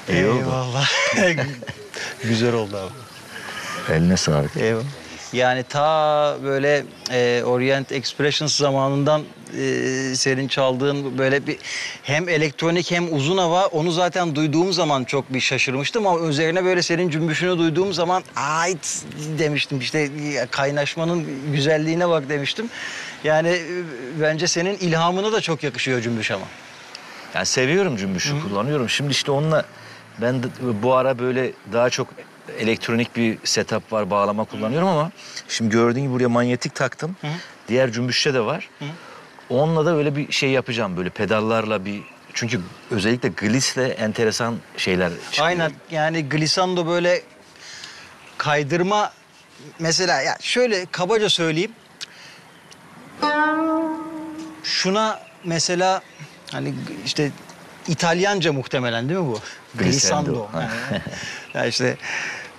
İyi oldu. Eyvallah. Güzel oldu abi. Eline sağlık. Eyvallah. Yani ta böyle Orient Expressions zamanından senin çaldığın böyle bir hem elektronik hem uzun hava, onu zaten duyduğum zaman çok bir şaşırmıştım ama üzerine böyle senin cümbüşünü duyduğum zaman ait demiştim, işte kaynaşmanın güzelliğine bak demiştim. Yani bence senin ilhamına da çok yakışıyor cümbüş ama. Yani seviyorum cümbüşü, kullanıyorum. Şimdi işte onunla ben de bu ara böyle daha çok elektronik bir setup var, bağlama kullanıyorum ama şimdi gördüğün gibi buraya manyetik taktım. Diğer cümbüşte de var. Onunla da öyle bir şey yapacağım, böyle pedallarla bir... Çünkü özellikle glissle enteresan şeyler çıkıyor. Aynen, yani glissando böyle kaydırma mesela, ya şöyle kabaca söyleyeyim. Şuna mesela hani işte İtalyanca muhtemelen değil mi bu? Glissando. Yani, ya işte